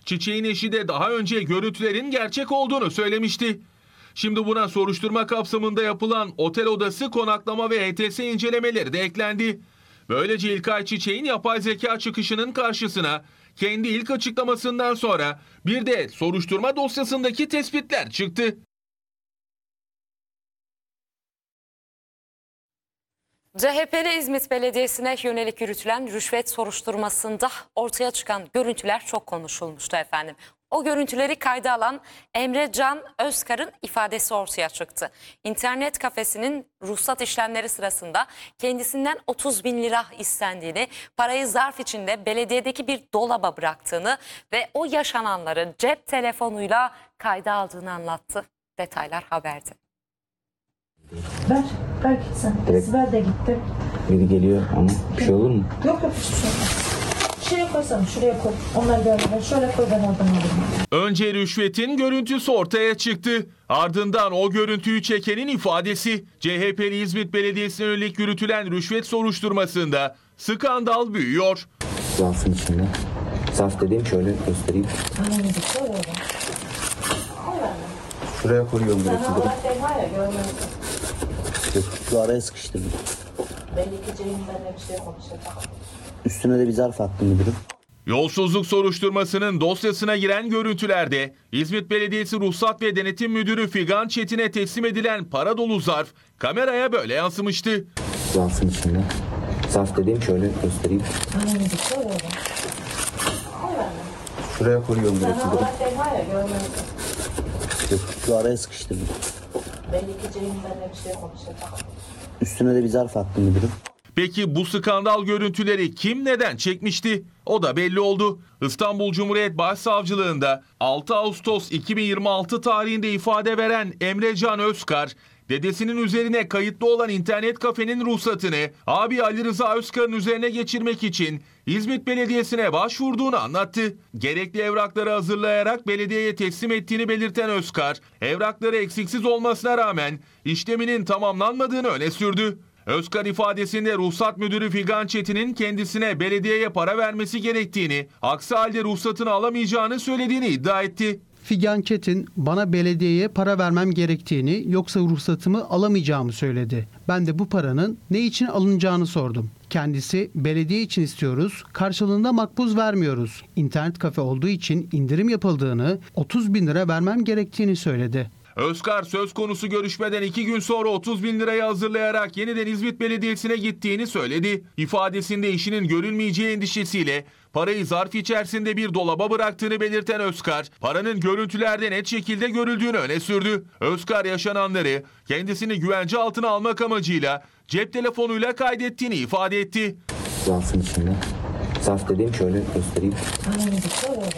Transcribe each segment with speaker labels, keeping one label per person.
Speaker 1: Çiçek'in eşi de daha önce görüntülerin gerçek olduğunu söylemişti. Şimdi buna soruşturma kapsamında yapılan otel odası, konaklama ve HTS incelemeleri de eklendi. Böylece İlkay Çiçek'in yapay zeka çıkışının karşısına kendi ilk açıklamasından sonra bir de soruşturma dosyasındaki tespitler çıktı.
Speaker 2: CHP'li İzmit Belediyesi'ne yönelik yürütülen rüşvet soruşturmasında ortaya çıkan görüntüler çok konuşulmuştu efendim. O görüntüleri kayda alan Emre Can Özkar'ın ifadesi ortaya çıktı. İnternet kafesinin ruhsat işlemleri sırasında kendisinden 30 bin lira istendiğini, parayı zarf içinde belediyedeki bir dolaba bıraktığını ve o yaşananları cep telefonuyla kayda aldığını anlattı. Detaylar haberde.
Speaker 3: Ver gitsin. Ver de gitti.
Speaker 4: Biri geliyor ama bir şey olur mu?
Speaker 3: Yok hiçbir şey olmaz. Şuraya koysana, şuraya koy. Onlar görmeden şöyle koy, ben oradan alırım.
Speaker 1: Önce rüşvetin görüntüsü ortaya çıktı. Ardından o görüntüyü çekenin ifadesi. CHP'li İzmit Belediyesi'ne yönelik yürütülen rüşvet soruşturmasında skandal büyüyor.
Speaker 4: Zarfın içinde. Zarf dediğim şöyle göstereyim.
Speaker 3: Annemizi şöyle oradan.
Speaker 4: Şuraya koyuyorum
Speaker 3: Sen
Speaker 4: burası.
Speaker 3: hava var ya, görmezsin.
Speaker 4: Şu araya sıkıştırdım.
Speaker 3: Belli ki Ceyhun'dan bir şey konuşacak.
Speaker 4: Üstüne de bir zarf attım müdürüm.
Speaker 1: Yolsuzluk soruşturmasının dosyasına giren görüntülerde İzmit Belediyesi Ruhsat ve Denetim Müdürü Figan Çetin'e teslim edilen para dolu zarf kameraya böyle yansımıştı.
Speaker 4: Zarfın içinde. Zarf dediğim şöyle göstereyim.
Speaker 3: Annemizi şöyle oradan.
Speaker 4: Şuraya koyuyorum
Speaker 3: Sen
Speaker 4: burası.
Speaker 3: hava var ya, görmezsin.
Speaker 4: Şu araya sıkıştırdım.
Speaker 3: Belli ki Ceyhun'dan bir şey konuşacak.
Speaker 4: Üstüne de bir zarf attım müdürüm.
Speaker 1: Peki bu skandal görüntüleri kim neden çekmişti? O da belli oldu. İstanbul Cumhuriyet Başsavcılığında 6 Ağustos 2026 tarihinde ifade veren Emre Can Özkar, dedesinin üzerine kayıtlı olan internet kafenin ruhsatını abi Ali Rıza Özkar'ın üzerine geçirmek için İzmit Belediyesi'ne başvurduğunu anlattı. Gerekli evrakları hazırlayarak belediyeye teslim ettiğini belirten Özkar, evrakları eksiksiz olmasına rağmen işleminin tamamlanmadığını öne sürdü. Özkar ifadesinde ruhsat müdürü Figan Çetin'in kendisine belediyeye para vermesi gerektiğini, aksi halde ruhsatını alamayacağını söylediğini iddia etti.
Speaker 5: Figan Çetin bana belediyeye para vermem gerektiğini, yoksa ruhsatımı alamayacağımı söyledi. Ben de bu paranın ne için alınacağını sordum. Kendisi belediye için istiyoruz, karşılığında makbuz vermiyoruz. İnternet kafe olduğu için indirim yapıldığını, 30 bin lira vermem gerektiğini söyledi.
Speaker 1: Özkar söz konusu görüşmeden 2 gün sonra 30 bin lirayı hazırlayarak yeniden İzmit Belediyesi'ne gittiğini söyledi. İfadesinde işinin görülmeyeceği endişesiyle parayı zarf içerisinde bir dolaba bıraktığını belirten Özkar, paranın görüntülerde net şekilde görüldüğünü öne sürdü. Özkar yaşananları kendisini güvence altına almak amacıyla cep telefonuyla kaydettiğini ifade etti.
Speaker 4: Zarfın içinde. Zarf dediğim şöyle göstereyim.
Speaker 3: Annemizi şöyle oradan.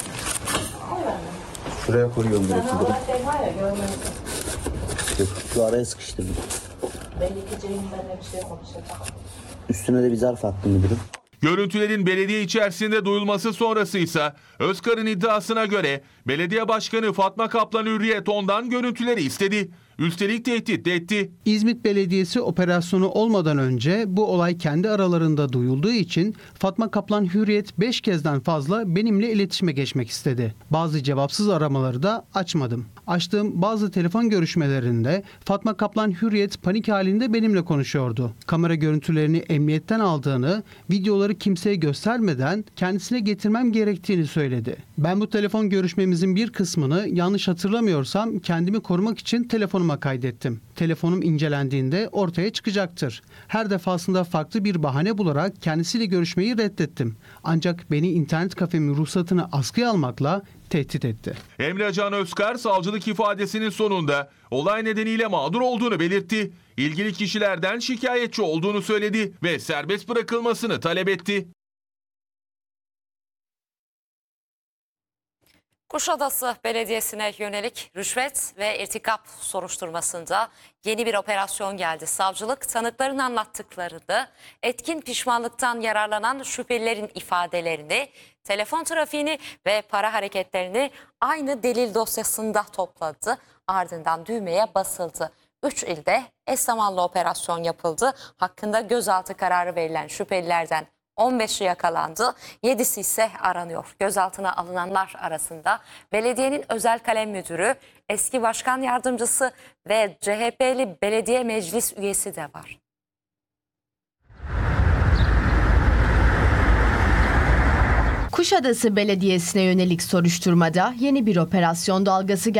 Speaker 4: Şuraya koyuyorum
Speaker 3: Sen
Speaker 4: burası.
Speaker 3: hava var ya, görmezsin.
Speaker 4: Şu araya sıkıştırdım.
Speaker 3: Belli ki Ceyhun'dan bir şey konuşacak.
Speaker 4: Üstüne de bir zarf attım müdürüm.
Speaker 1: Görüntülerin belediye içerisinde duyulması sonrası ise Özkar'ın iddiasına göre belediye başkanı Fatma Kaplan Hürriyet ondan görüntüleri istedi. Üstelik tehdit de etti.
Speaker 5: İzmit Belediyesi operasyonu olmadan önce bu olay kendi aralarında duyulduğu için Fatma Kaplan Hürriyet 5 kezden fazla benimle iletişime geçmek istedi. Bazı cevapsız aramaları da açmadım. Açtığım bazı telefon görüşmelerinde Fatma Kaplan Hürriyet panik halinde benimle konuşuyordu. Kamera görüntülerini emniyetten aldığını, videoları kimseye göstermeden kendisine getirmem gerektiğini söyledi. Ben bu telefon görüşmemizin bir kısmını yanlış hatırlamıyorsam kendimi korumak için telefonuma kaydettim. Telefonum incelendiğinde ortaya çıkacaktır. Her defasında farklı bir bahane bularak kendisiyle görüşmeyi reddettim. Ancak beni internet kafemin ruhsatını askıya almakla tehdit etti.
Speaker 1: Emre Can Özkar savcılık ifadesinin sonunda olay nedeniyle mağdur olduğunu belirtti. İlgili kişilerden şikayetçi olduğunu söyledi ve serbest bırakılmasını talep etti.
Speaker 2: Kuşadası Belediyesi'ne yönelik rüşvet ve irtikap soruşturmasında yeni bir operasyon geldi. Savcılık tanıkların anlattıklarını, etkin pişmanlıktan yararlanan şüphelilerin ifadelerini, telefon trafiğini ve para hareketlerini aynı delil dosyasında topladı. Ardından düğmeye basıldı. 3 ilde eş zamanlı operasyon yapıldı. Hakkında gözaltı kararı verilen şüphelilerden 15'i yakalandı, 7'si ise aranıyor. Gözaltına alınanlar arasında belediyenin özel kalem müdürü, eski başkan yardımcısı ve CHP'li belediye meclis üyesi de var.
Speaker 6: Kuşadası Belediyesi'ne yönelik soruşturmada yeni bir operasyon dalgası